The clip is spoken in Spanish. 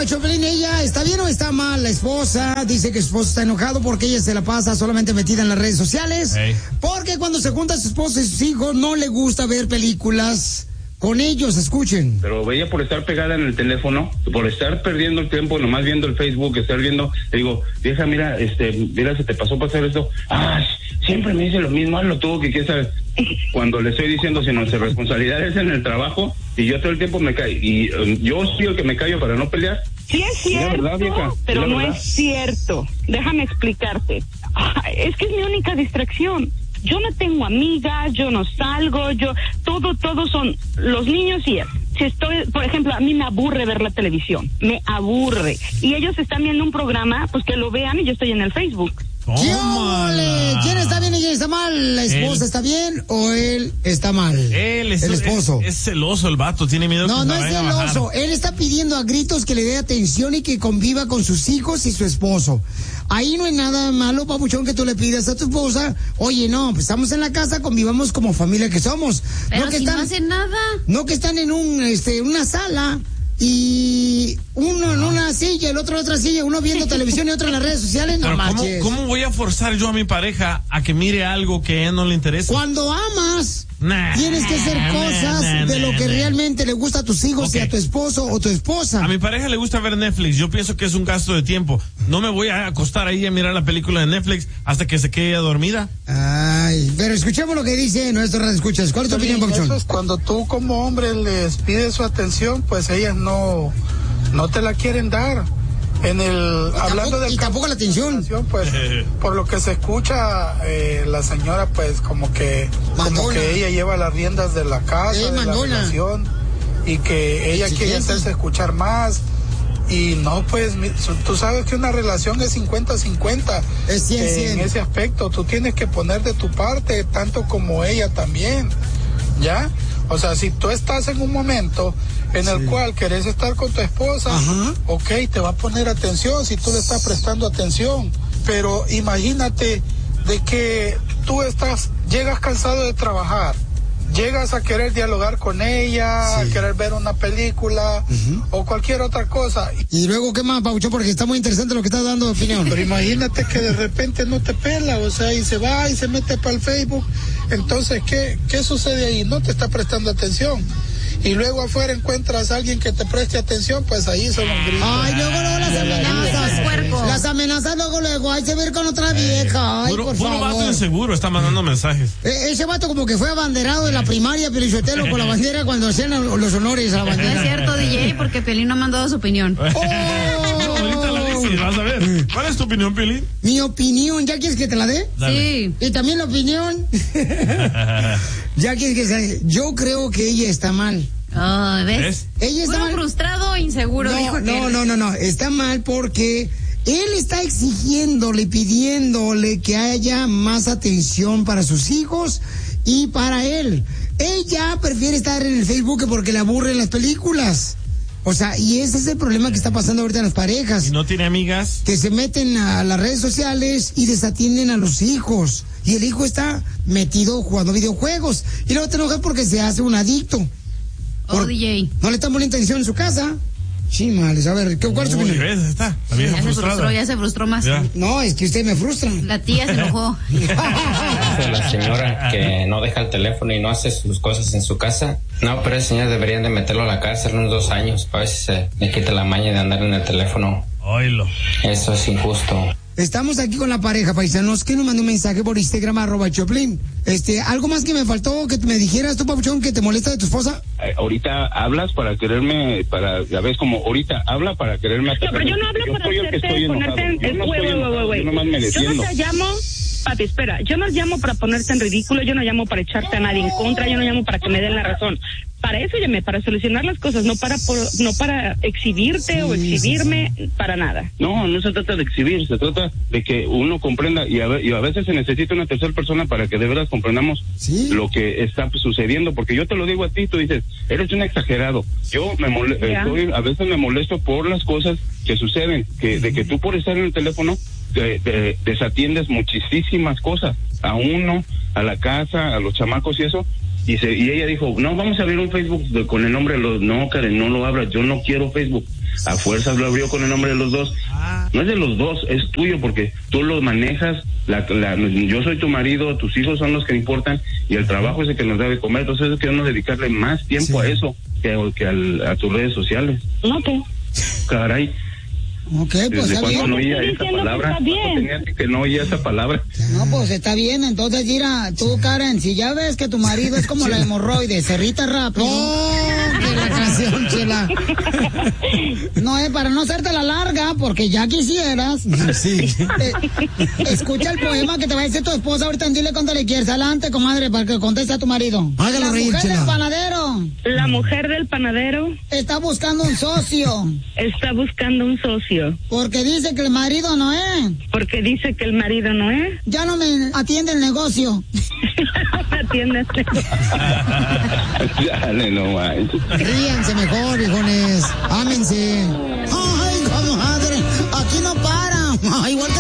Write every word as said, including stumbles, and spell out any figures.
Choplin, ella está bien o está mal. La esposa dice que su esposo está enojado porque ella se la pasa solamente metida en las redes sociales. Hey. Porque cuando se junta su esposo y sus hijos no le gusta ver películas con ellos, escuchen. Pero ella por estar pegada en el teléfono, por estar perdiendo el tiempo, nomás viendo el Facebook, estar viendo, le digo, vieja, mira, este, mira, se te pasó pasar esto. Ah, siempre me dice lo mismo, hazlo tú, que quieres saber. Cuando le estoy diciendo, si nuestra responsabilidad es en el trabajo, y yo todo el tiempo me callo, y um, yo soy el que me callo para no pelear. Sí es cierto, verdad, vieja, pero no verdad. Es cierto. Déjame explicarte. Ay, es que es mi única distracción. Yo no tengo amigas, yo no salgo, yo, todo, todo son los niños y él. Si estoy, por ejemplo, a mí me aburre ver la televisión, me aburre. Y ellos están viendo un programa, pues que lo vean y yo estoy en el Facebook. ¡Tómala! ¿Quién está bien y quién está mal? ¿La esposa él. está bien o él está mal? Él es el esposo. Es, es celoso el vato, tiene miedo. No, que no es celoso. Él está pidiendo a gritos que le dé atención y que conviva con sus hijos y su esposo. Ahí no hay nada malo, papuchón, que tú le pidas a tu esposa, oye, no, pues estamos en la casa, convivamos como familia que somos. Pero no que si están, no hacen nada. No que están en un, este, una sala y uno en una silla, el otro en otra silla, uno viendo televisión y otro en las redes sociales, no manches. ¿cómo, ¿Cómo voy a forzar yo a mi pareja a que mire algo que a él no le interesa? Cuando amas, nah, tienes que hacer cosas nah, nah, de lo que nah, realmente le gusta a tus hijos okay. y a tu esposo o tu esposa. A mi pareja le gusta ver Netflix, yo pienso que es un gasto de tiempo. No me voy a acostar ahí a mirar la película de Netflix hasta que se quede dormida. Ay, pero escuchemos lo que dice nuestro radio escuchas. ¿Cuál es tu opinión, Papuchón? Eso es cuando tú como hombre les pides su atención, pues ellas no... no te la quieren dar. En el y hablando tampoco, del y tampoco la atención, pues por lo que se escucha eh, la señora pues como que mandona. Como que ella lleva las riendas de la casa, eh, de mandona. la relación, y que ella sí, quiere sí. hacerse escuchar más. Y no, pues tú sabes que una relación es cincuenta cincuenta. Es cien, eh, cien. En ese aspecto tú tienes que poner de tu parte tanto como ella también, ¿ya? O sea, si tú estás en un momento en sí. el cual querés estar con tu esposa, ajá. ok, te va a poner atención si tú le estás prestando atención. Pero imagínate de que tú estás, llegas cansado de trabajar, llegas a querer dialogar con ella, sí. a querer ver una película uh-huh. o cualquier otra cosa. Y luego, ¿qué más, Paucho? Porque está muy interesante lo que estás dando de opinión. Pero imagínate que de repente no te pela, o sea, y se va y se mete para el Facebook. Entonces, ¿qué, qué sucede ahí? No te está prestando atención. Y luego afuera encuentras a alguien que te preste atención, pues ahí son los gritos. Ay, luego, luego las amenazas. Las amenazas luego, luego, hay que ver con otra vieja. Ay, puro, por puro favor. vato inseguro está mandando mensajes. E- ese vato como que fue abanderado de la primaria, Pelichotelo, con la bandera cuando hacían los honores a la bandera. No es cierto, D J, porque Pelín no ha mandado su opinión. Oh. Ahorita la dices, vas a ver. ¿Cuál es tu opinión, Pelín? Mi opinión, ¿ya quieres que te la dé? Dale. Sí. Y también la opinión. Ya quieres que se... Yo creo que ella está mal. Oh, ¿ves? ¿Ves? Ella está mal. Frustrado o inseguro, no, dijo que no, no, no, no, está mal porque él está exigiéndole, pidiéndole que haya más atención para sus hijos y para él. Ella prefiere estar en el Facebook porque le aburren las películas. O sea, y ese es el problema que está pasando ahorita en las parejas. ¿Y no tiene amigas? Que se meten a las redes sociales y desatienden a los hijos. Y el hijo está metido jugando videojuegos. Y luego te enojas porque se hace un adicto. Oh, Por, D J. No le están poniendo atención en su casa. Chimales, a ver, ¿qué, ¿cuál es su opinión? ¿Ves? Está, la vieja ya frustrada. se frustró, ya se frustró más. Ya. No, es que usted me frustra. La tía se enojó. La señora que no deja el teléfono y no hace sus cosas en su casa. No, pero ese señor deberían de meterlo a la cárcel unos dos años. A ver si se le quita la maña de andar en el teléfono. Oílo. Eso es injusto. Estamos aquí con la pareja, paisanos, que nos mandó un mensaje por Instagram, arroba Choplin. Este, ¿algo más que me faltó que me dijeras tú, Papuchón, que te molesta de tu esposa? Eh, ahorita hablas para quererme, para, ya ves, como ahorita habla para quererme atacar. No, pero yo no hablo yo para soy el que hacerte, estoy enojado. ponerte en... Yo no Güey, estoy güey, enojado, güey, yo nomás me Yo defiendo. no te llamo... Papi, espera, yo no llamo para ponerte en ridículo, yo no llamo para echarte a nadie en contra, yo no llamo para que me den la razón. Para eso llamé, para solucionar las cosas, no para por, no para exhibirte sí, o exhibirme, sí, sí. para nada. No, no se trata de exhibir, se trata de que uno comprenda y a, y a veces se necesita una tercera persona para que de verdad comprendamos ¿sí? lo que está sucediendo, porque yo te lo digo a ti, tú dices, eres un exagerado. Yo me mole- estoy, a veces me molesto por las cosas que suceden, que de que tú por estar en el teléfono te, te, desatiendes muchísimas cosas, a uno, a la casa, a los chamacos y eso. Y, se, y ella dijo, no, vamos a abrir un Facebook de, con el nombre de los... No, Karen, no lo abras, yo no quiero Facebook. a fuerzas lo abrió con el nombre de los dos. No es de los dos, es tuyo porque tú lo manejas. La, la, yo soy tu marido, tus hijos son los que importan y el trabajo es el que nos debe comer. Entonces es que uno dedicarle más tiempo sí. a eso que, que al, a tus redes sociales. No te. Caray. Ok, pues ¿Desde está cuándo bien. no oía esa palabra? Que está bien. Tenía que no oía esa palabra. No, pues está bien. Entonces, mira, tú, Karen, si ya ves que tu marido es como la hemorroide, se irrita rápido. ¡Oh, qué la canción, chela! No, es eh, para no hacerte la larga, porque ya quisieras. Sí. Eh, escucha el poema que te va a decir tu esposa ahorita, dile cuánto le quieres. Adelante, comadre, para que conteste a tu marido. Hágalo la reír, mujer chela. del panadero. La mujer del panadero. Está buscando un socio. Está buscando un socio. Porque dice que el marido no es. Porque dice que el marido no es. Ya no me atiende el negocio. Atiende el negocio. Dale, no manches. Ríanse mejor, híjoles. Ámense. Ay, comadre, aquí no para. Igual que